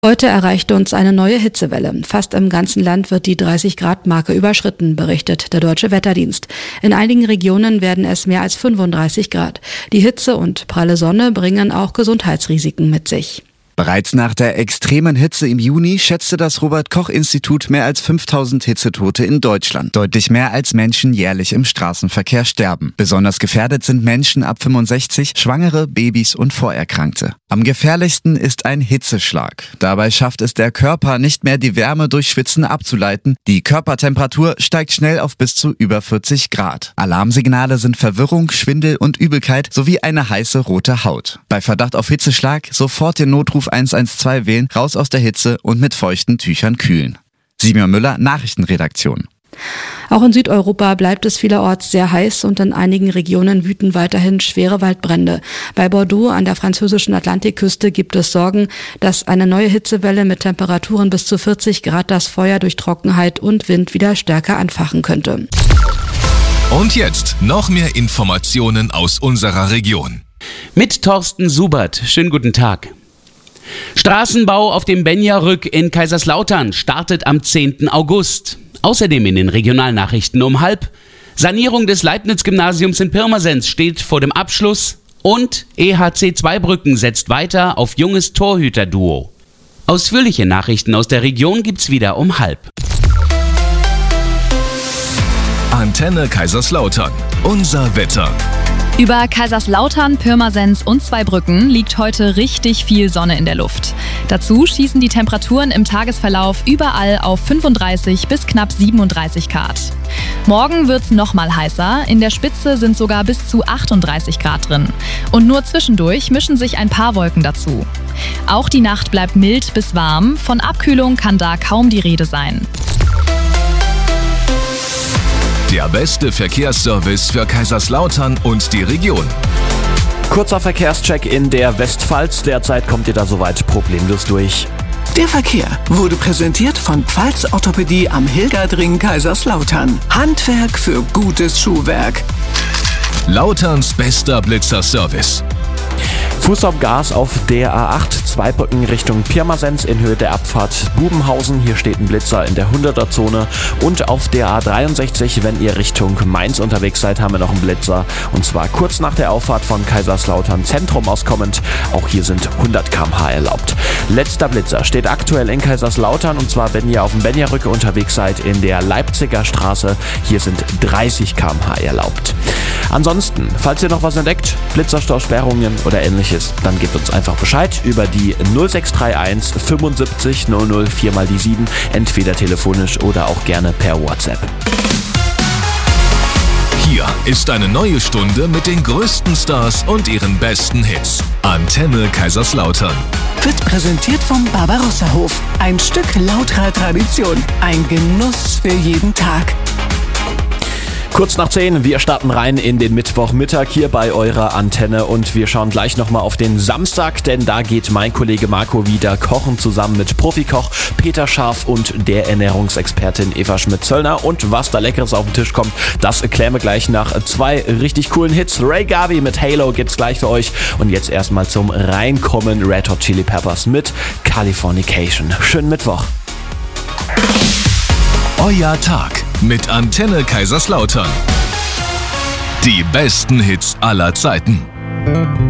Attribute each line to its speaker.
Speaker 1: Heute erreichte uns eine neue Hitzewelle. Fast im ganzen Land wird die 30-Grad-Marke überschritten, berichtet der Deutsche Wetterdienst. In einigen Regionen werden es mehr als 35 Grad. Die Hitze und pralle Sonne bringen auch Gesundheitsrisiken mit sich.
Speaker 2: Bereits nach der extremen Hitze im Juni schätzte das Robert-Koch-Institut mehr als 5000 Hitzetote in Deutschland. Deutlich mehr als Menschen jährlich im Straßenverkehr sterben. Besonders gefährdet sind Menschen ab 65, Schwangere, Babys und Vorerkrankte. Am gefährlichsten ist ein Hitzeschlag. Dabei schafft es der Körper nicht mehr, die Wärme durch Schwitzen abzuleiten. Die Körpertemperatur steigt schnell auf bis zu über 40 Grad. Alarmsignale sind Verwirrung, Schwindel und Übelkeit sowie eine heiße rote Haut. Bei Verdacht auf Hitzeschlag sofort den Notruf 112 wählen, raus aus der Hitze und mit feuchten Tüchern kühlen. Simon Müller, Nachrichtenredaktion.
Speaker 1: Auch in Südeuropa bleibt es vielerorts sehr heiß und in einigen Regionen wüten weiterhin schwere Waldbrände. Bei Bordeaux an der französischen Atlantikküste gibt es Sorgen, dass eine neue Hitzewelle mit Temperaturen bis zu 40 Grad das Feuer durch Trockenheit und Wind wieder stärker anfachen könnte.
Speaker 3: Und jetzt noch mehr Informationen aus unserer Region.
Speaker 4: Mit Thorsten Subert. Schönen guten Tag. Straßenbau auf dem Benja-Rück in Kaiserslautern startet am 10. August. Außerdem in den Regionalnachrichten um 12:30. Sanierung des Leibniz-Gymnasiums in Pirmasens steht vor dem Abschluss und EHC Zweibrücken setzt weiter auf junges Torhüterduo. Ausführliche Nachrichten aus der Region gibt's wieder um 12:30.
Speaker 3: Antenne Kaiserslautern. Unser Wetter.
Speaker 5: Über Kaiserslautern, Pirmasens und Zweibrücken liegt heute richtig viel Sonne in der Luft. Dazu schießen die Temperaturen im Tagesverlauf überall auf 35 bis knapp 37 Grad. Morgen wird's nochmal heißer, in der Spitze sind sogar bis zu 38 Grad drin. Und nur zwischendurch mischen sich ein paar Wolken dazu. Auch die Nacht bleibt mild bis warm, von Abkühlung kann da kaum die Rede sein.
Speaker 3: Der beste Verkehrsservice für Kaiserslautern und die Region.
Speaker 6: Kurzer Verkehrscheck in der Westpfalz. Derzeit kommt ihr da soweit problemlos durch.
Speaker 7: Der Verkehr wurde präsentiert von Pfalz Orthopädie am Hilgerdring Kaiserslautern. Handwerk für gutes Schuhwerk.
Speaker 3: Lauterns bester Blitzerservice.
Speaker 6: Fuß auf Gas auf der A8 Zweibrücken Richtung Pirmasens in Höhe der Abfahrt Bubenhausen. Hier steht ein Blitzer in der 100er-Zone. Und auf der A63, wenn ihr Richtung Mainz unterwegs seid, haben wir noch einen Blitzer. Und zwar kurz nach der Auffahrt von Kaiserslautern Zentrum auskommend. Auch hier sind 100 km/h erlaubt. Letzter Blitzer steht aktuell in Kaiserslautern. Und zwar, wenn ihr auf dem Benja-Rück unterwegs seid, in der Leipziger Straße. Hier sind 30 km/h erlaubt. Ansonsten, falls ihr noch was entdeckt, Blitzerstausperrungen oder ähnliches, dann gebt uns einfach Bescheid über die 0631 75 00 4 mal die 7, entweder telefonisch oder auch gerne per WhatsApp.
Speaker 3: Hier ist eine neue Stunde mit den größten Stars und ihren besten Hits. Antenne Kaiserslautern.
Speaker 7: Wird präsentiert vom Barbarossa-Hof. Ein Stück lauterer Tradition. Ein Genuss für jeden Tag.
Speaker 6: Kurz nach 10, wir starten rein in den Mittwochmittag hier bei eurer Antenne und wir schauen gleich nochmal auf den Samstag, denn da geht mein Kollege Marco wieder kochen zusammen mit Profikoch Peter Scharf und der Ernährungsexpertin Eva Schmidt-Zöllner. Und was da Leckeres auf den Tisch kommt, das erklären wir gleich nach 2 richtig coolen Hits. Ray Garvey mit Halo gibt's gleich für euch und jetzt erstmal zum Reinkommen Red Hot Chili Peppers mit Californication. Schönen Mittwoch.
Speaker 3: Euer Tag mit Antenne Kaiserslautern. Die besten Hits aller Zeiten.